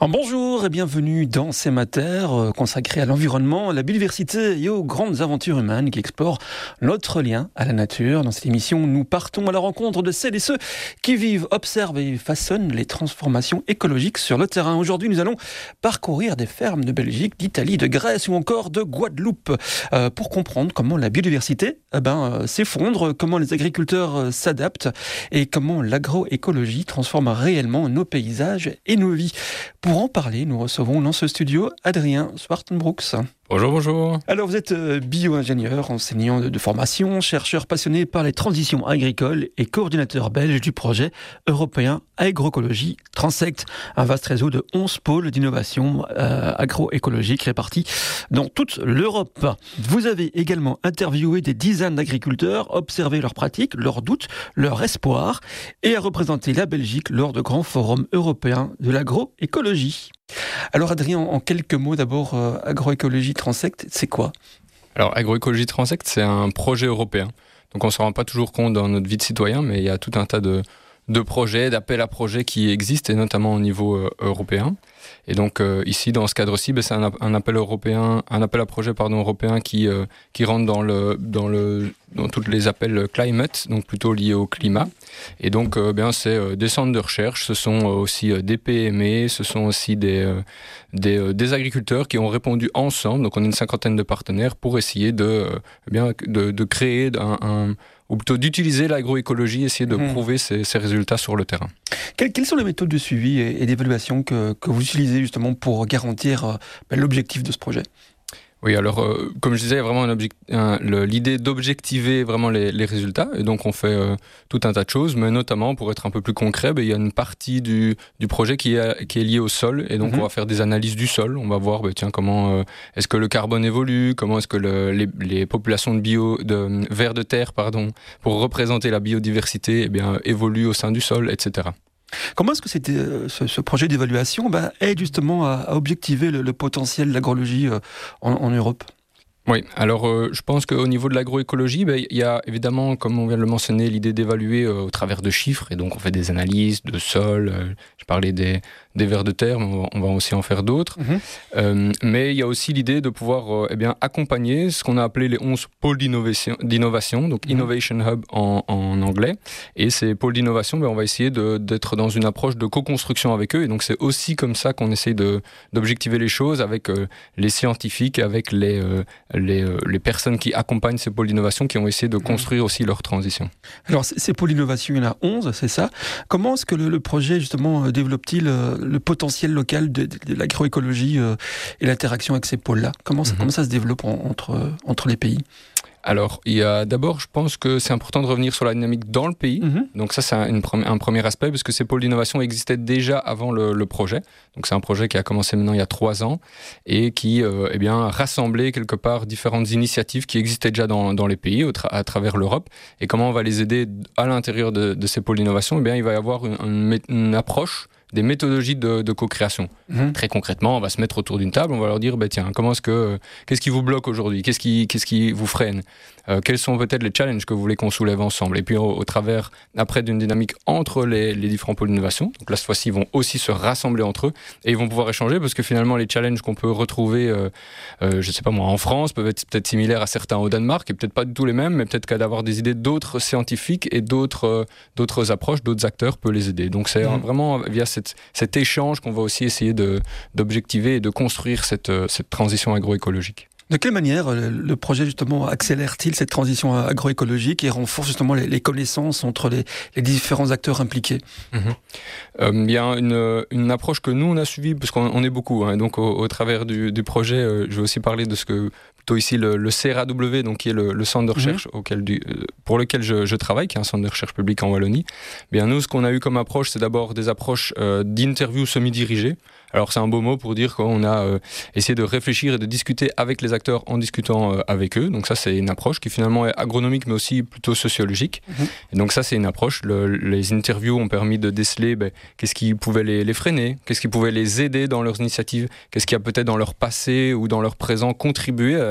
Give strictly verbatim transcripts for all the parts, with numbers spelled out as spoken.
Bonjour et bienvenue dans C'est ma terre, consacré à l'environnement, à la biodiversité et aux grandes aventures humaines qui explorent notre lien à la nature. Dans cette émission, nous partons à la rencontre de celles et ceux qui vivent, observent et façonnent les transformations écologiques sur le terrain. Aujourd'hui, nous allons parcourir des fermes de Belgique, d'Italie, de Grèce ou encore de Guadeloupe euh, pour comprendre comment la biodiversité eh ben, euh, s'effondre, comment les agriculteurs euh, s'adaptent et comment l'agroécologie transforme réellement nos paysages et nos vies. Pour en parler, nous recevons dans ce studio Adrien Swartenbroeks. Bonjour, bonjour. Alors vous êtes bio-ingénieur, enseignant de formation, chercheur passionné par les transitions agricoles et coordinateur belge du projet européen Agroécologie Transect, un vaste réseau de onze pôles d'innovation euh, agroécologique répartis dans toute l'Europe. Vous avez également interviewé des dizaines d'agriculteurs, observé leurs pratiques, leurs doutes, leurs espoirs et a représenté la Belgique lors de grands forums européens de l'agroécologie. Alors Adrien, en quelques mots d'abord, euh, Agroécologie Transect, c'est quoi ? Alors Agroécologie Transect, c'est un projet européen. Donc on ne se rend pas toujours compte dans notre vie de citoyen, mais il y a tout un tas de, de projets, d'appels à projets qui existent, et notamment au niveau euh, européen. Et donc euh, ici, dans ce cadre-ci, ben, c'est un, un appel européen, un appel à projet pardon, européen qui, euh, qui rentre dans, le, dans, le, dans tous les appels climate, donc plutôt liés au climat. Et donc, euh, bien, c'est euh, des centres de recherche, ce sont euh, aussi euh, des P M E, ce sont aussi des, euh, des, euh, des agriculteurs qui ont répondu ensemble. Donc, on est une cinquantaine de partenaires pour essayer de, euh, bien, de, de créer un, un ou plutôt d'utiliser l'agroécologie, essayer de mmh. prouver ces, ces résultats sur le terrain. Quelles, quelles sont les méthodes de suivi et, et d'évaluation que, que vous utilisez justement pour garantir euh, ben, l'objectif de ce projet ? Oui, alors, euh, comme je disais, il y a vraiment un object- un, le, l'idée d'objectiver vraiment les, les résultats. Et donc, on fait euh, tout un tas de choses, mais notamment, pour être un peu plus concret, ben, il y a une partie du, du projet qui est, qui est liée au sol. Et donc, mm-hmm. on va faire des analyses du sol. On va voir, ben, tiens, comment euh, est-ce que le carbone évolue, comment est-ce que le, les, les populations de, bio, de vers de terre, pardon, pour représenter la biodiversité, eh bien, évoluent au sein du sol, et cetera. Comment est-ce que c'était, euh, ce, ce projet d'évaluation ben, aide justement à, à objectiver le, le potentiel de l'agroécologie euh, en, en Europe ? Oui, alors euh, je pense qu'au niveau de l'agroécologie, ben, il y a évidemment, comme on vient de le mentionner, l'idée d'évaluer euh, au travers de chiffres. Et donc on fait des analyses de sol, euh, je parlais des, des vers de terre, mais on va, on va aussi en faire d'autres. Mmh. Euh, mais il y a aussi l'idée de pouvoir euh, eh bien, accompagner ce qu'on a appelé les onze pôles d'innovation, d'innovation donc mmh. Innovation Hub en, en anglais. Et ces pôles d'innovation, ben, on va essayer de, d'être dans une approche de co-construction avec eux. Et donc c'est aussi comme ça qu'on essaye de, d'objectiver les choses avec euh, les scientifiques, avec les... Euh, Les, euh, les personnes qui accompagnent ces pôles d'innovation qui ont essayé de construire aussi leur transition. Alors, ces pôles d'innovation, il y en a onze, c'est ça. Comment est-ce que le, le projet, justement, développe-t-il euh, le potentiel local de, de, de l'agroécologie euh, et l'interaction avec ces pôles-là ? Comment ça, mm-hmm. comment ça se développe en, entre, entre les pays ? Alors, il y a d'abord, je pense que c'est important de revenir sur la dynamique dans le pays. Mmh. Donc ça, c'est un, une, un premier aspect, parce que ces pôles d'innovation existaient déjà avant le, le projet. Donc c'est un projet qui a commencé maintenant il y a trois ans et qui, euh, eh bien, rassemblait quelque part différentes initiatives qui existaient déjà dans, dans les pays, au tra- à travers l'Europe. Et comment on va les aider à l'intérieur de, de ces pôles d'innovation ? Eh bien, il va y avoir une, une, une approche, des méthodologies de, de co-création. Mmh. Très concrètement, on va se mettre autour d'une table, on va leur dire, bah, tiens, comment est-ce que, qu'est-ce qui vous bloque aujourd'hui ? Qu'est-ce qui, qu'est-ce qui vous freine ? euh, Quels sont peut-être les challenges que vous voulez qu'on soulève ensemble ? Et puis, au, au travers, après, d'une dynamique entre les, les différents pôles d'innovation, donc là, cette fois-ci, ils vont aussi se rassembler entre eux et ils vont pouvoir échanger parce que finalement, les challenges qu'on peut retrouver, euh, euh, je sais pas moi, en France, peuvent être peut-être similaires à certains au Danemark et peut-être pas du tout les mêmes, mais peut-être qu'à d'avoir des idées d'autres scientifiques et d'autres, euh, d'autres approches, d'autres acteurs peut les aider. Donc, c'est mmh. vraiment via cette cet échange qu'on va aussi essayer de, d'objectiver et de construire cette, cette transition agroécologique. De quelle manière le projet justement accélère-t-il cette transition agroécologique et renforce justement les, les connaissances entre les, les différents acteurs impliqués ? mmh. euh, Il y a une, une approche que nous on a suivie, parce qu'on on est beaucoup, hein, donc au, au travers du, du projet, euh, je vais aussi parler de ce que plutôt ici le, le C R A W, donc qui est le, le centre de recherche mmh. auquel du, euh, pour lequel je, je travaille, qui est un centre de recherche public en Wallonie. Bien nous, ce qu'on a eu comme approche, c'est d'abord des approches euh, d'interviews semi-dirigées. Alors c'est un beau mot pour dire qu'on a euh, essayé de réfléchir et de discuter avec les acteurs en discutant euh, avec eux. Donc ça c'est une approche qui finalement est agronomique mais aussi plutôt sociologique. Mmh. Et donc ça c'est une approche. Le, les interviews ont permis de déceler ben, qu'est-ce qui pouvait les, les freiner, qu'est-ce qui pouvait les aider dans leurs initiatives, qu'est-ce qui a peut-être dans leur passé ou dans leur présent contribué à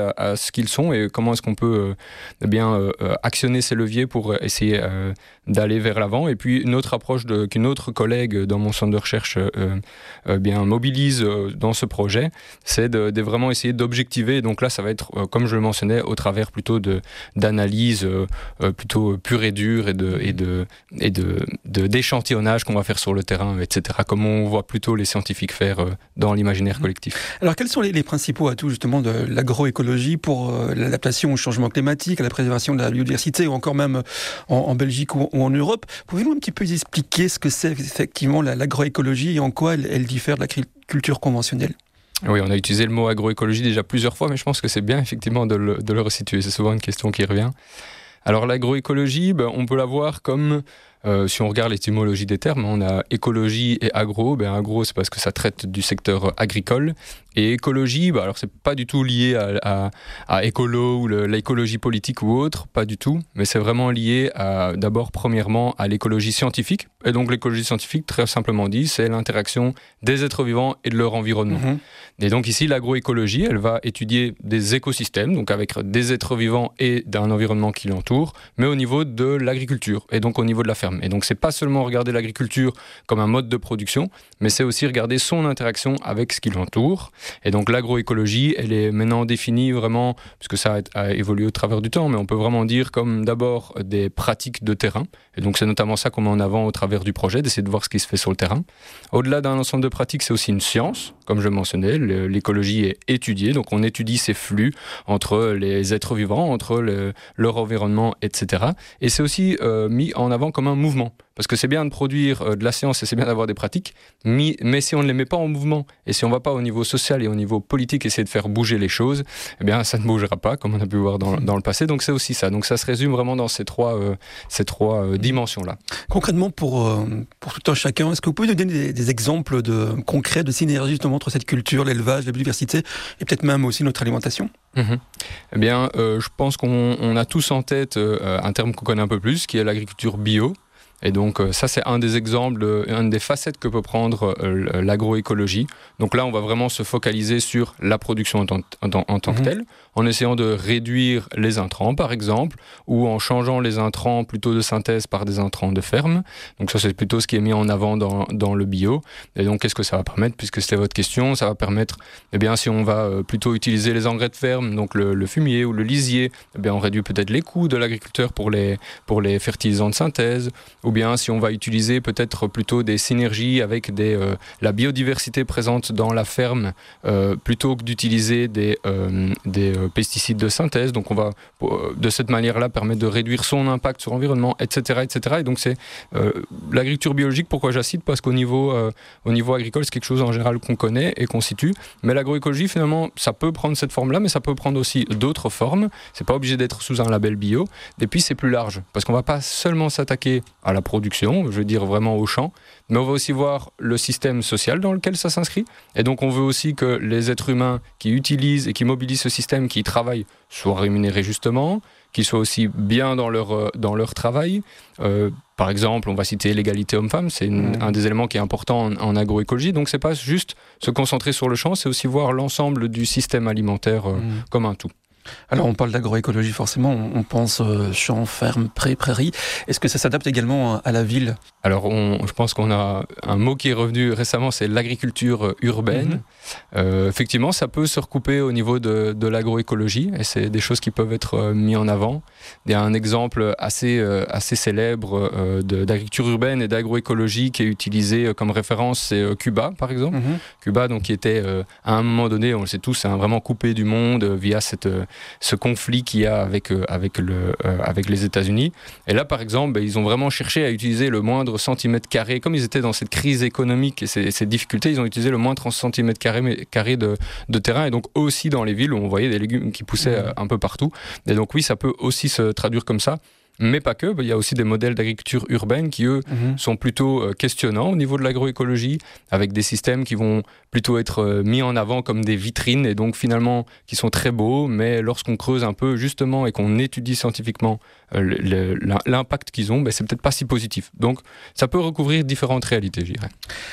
à, à ce qu'ils sont et comment est-ce qu'on peut euh, eh bien, euh, actionner ces leviers pour essayer euh, d'aller vers l'avant. Et puis une autre approche de, qu'une autre collègue dans mon centre de recherche euh, euh, bien, mobilise euh, dans ce projet, c'est de, de vraiment essayer d'objectiver. Donc là, ça va être, euh, comme je le mentionnais, au travers plutôt de, d'analyse euh, euh, plutôt pure et dure et, de, et, de, et de, de, d'échantillonnage qu'on va faire sur le terrain, et cetera, comme on voit plutôt les scientifiques faire euh, dans l'imaginaire collectif. Alors, quels sont les, les principaux atouts justement de l'agroécologie pour euh, l'adaptation au changement climatique, à la préservation de la biodiversité, ou encore même en, en Belgique ou, ou en Europe? Pouvez-vous un petit peu expliquer ce que c'est effectivement la, l'agroécologie et en quoi elle, elle diffère de l'agriculture conventionnelle? Oui, on a utilisé le mot agroécologie déjà plusieurs fois, mais je pense que c'est bien effectivement de le, de le resituer. C'est souvent une question qui revient. Alors l'agroécologie, ben, on peut la voir comme... Euh, si on regarde l'étymologie des termes, on a écologie et agro. Ben, agro, c'est parce que ça traite du secteur agricole. Et écologie, bah alors c'est pas du tout lié à, à, à écolo ou le, l'écologie politique ou autre, pas du tout. Mais c'est vraiment lié à, d'abord, premièrement, à l'écologie scientifique. Et donc l'écologie scientifique, très simplement dit, c'est l'interaction des êtres vivants et de leur environnement. Mmh. Et donc ici, l'agroécologie, elle va étudier des écosystèmes, donc avec des êtres vivants et d'un environnement qui l'entoure, mais au niveau de l'agriculture et donc au niveau de la ferme. Et donc c'est pas seulement regarder l'agriculture comme un mode de production, mais c'est aussi regarder son interaction avec ce qui l'entoure. Et donc l'agroécologie, elle est maintenant définie vraiment, puisque ça a, a évolué au travers du temps, mais on peut vraiment dire comme d'abord des pratiques de terrain. Et donc c'est notamment ça qu'on met en avant au travers du projet, d'essayer de voir ce qui se fait sur le terrain. Au-delà d'un ensemble de pratiques, c'est aussi une science, comme je le mentionnais. L'écologie est étudiée, donc on étudie ces flux entre les êtres vivants, entre le, leur environnement, et cetera. Et c'est aussi euh, mis en avant comme un mouvement. Parce que c'est bien de produire euh, de la science et c'est bien d'avoir des pratiques, mais, mais si on ne les met pas en mouvement et si on ne va pas au niveau social et au niveau politique essayer de faire bouger les choses, eh bien ça ne bougera pas, comme on a pu voir dans, dans le passé. Donc c'est aussi ça. Donc ça se résume vraiment dans ces trois, euh, ces trois euh, dimensions-là. Concrètement, pour, euh, pour tout un chacun, est-ce que vous pouvez nous donner des, des exemples de, concrets de synergie justement entre cette culture, l'élevage, la biodiversité et peut-être même aussi notre alimentation? Mmh. Eh bien, euh, je pense qu'on on a tous en tête euh, un terme qu'on connaît un peu plus, qui est l'agriculture bio. Et donc ça, c'est un des exemples, une des facettes que peut prendre euh, l'agroécologie. Donc là, on va vraiment se focaliser sur la production en tant, en, en tant mmh. que telle, en essayant de réduire les intrants, par exemple, ou en changeant les intrants plutôt de synthèse par des intrants de ferme. Donc ça, c'est plutôt ce qui est mis en avant dans, dans le bio. Et donc, qu'est-ce que ça va permettre? Puisque c'était votre question, ça va permettre, eh bien, si on va plutôt utiliser les engrais de ferme, donc le, le fumier ou le lisier, eh bien, on réduit peut-être les coûts de l'agriculteur pour les, pour les fertilisants de synthèse, ou bien si on va utiliser peut-être plutôt des synergies avec des, euh, la biodiversité présente dans la ferme, euh, plutôt que d'utiliser des, euh, des euh, pesticides de synthèse. Donc on va euh, de cette manière-là permettre de réduire son impact sur l'environnement, et cetera, et cetera. Et donc c'est euh, l'agriculture biologique, pourquoi j'incite? Parce qu'au niveau, euh, au niveau agricole, c'est quelque chose en général qu'on connaît et qu'on situe. Mais l'agroécologie, finalement, ça peut prendre cette forme-là, mais ça peut prendre aussi d'autres formes. C'est pas obligé d'être sous un label bio. Et puis c'est plus large, parce qu'on va pas seulement s'attaquer à la production, je veux dire vraiment au champ, mais on va aussi voir le système social dans lequel ça s'inscrit. Et donc on veut aussi que les êtres humains qui utilisent et qui mobilisent ce système, qui y travaillent, soient rémunérés justement, qu'ils soient aussi bien dans leur, dans leur travail. Euh, par exemple, on va citer l'égalité homme-femme, c'est une, mmh. un des éléments qui est important en, en agroécologie. Donc c'est pas juste se concentrer sur le champ, c'est aussi voir l'ensemble du système alimentaire euh, mmh. comme un tout. Alors on parle d'agroécologie, forcément, on pense euh, champs, fermes, prés, prairies. Est-ce que ça s'adapte également à la ville? Alors on, je pense qu'on a un mot qui est revenu récemment, c'est l'agriculture urbaine. Mmh. Euh, effectivement, ça peut se recouper au niveau de, de l'agroécologie et c'est des choses qui peuvent être euh, mises en avant. Il y a un exemple assez, euh, assez célèbre euh, de, d'agriculture urbaine et d'agroécologie qui est utilisé euh, comme référence, c'est euh, Cuba par exemple. Mmh. Cuba, donc, qui était euh, à un moment donné, on le sait tous, hein, vraiment coupé du monde euh, via cette... Euh, ce conflit qu'il y a avec, euh, avec, le, euh, avec les États-Unis. Et là, par exemple, ben, ils ont vraiment cherché à utiliser le moindre centimètre carré. Comme ils étaient dans cette crise économique et ces, ces difficultés, ils ont utilisé le moindre centimètre carré, carré de, de terrain. Et donc aussi dans les villes où on voyait des légumes qui poussaient euh, un peu partout. Et donc oui, ça peut aussi se traduire comme ça. Mais pas que, il y a aussi des modèles d'agriculture urbaine qui, eux, mmh. sont plutôt questionnants au niveau de l'agroécologie, avec des systèmes qui vont plutôt être mis en avant comme des vitrines, et donc finalement qui sont très beaux, mais lorsqu'on creuse un peu justement et qu'on étudie scientifiquement le, le, l'impact qu'ils ont, ben, c'est peut-être pas si positif. Donc ça peut recouvrir différentes réalités, je dirais.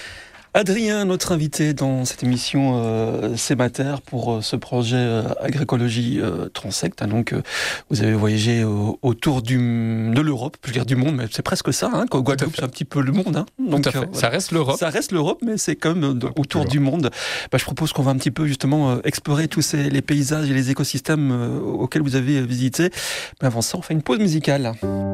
Adrien, notre invité dans cette émission euh, Sémater pour euh, ce projet euh, Agroécologie euh, Transect. Hein, donc, euh, vous avez voyagé au, autour du, de l'Europe, je veux dire du monde, mais c'est presque ça. Hein, Guadeloupe, c'est un petit peu le monde. Hein, donc, Tout à fait. Euh, ça reste l'Europe. Ça reste l'Europe, mais c'est quand même euh, autour du monde. Bah, je propose qu'on va un petit peu justement euh, explorer tous ces, les paysages et les écosystèmes euh, auxquels vous avez visité. Mais avant ça, on fait une pause musicale.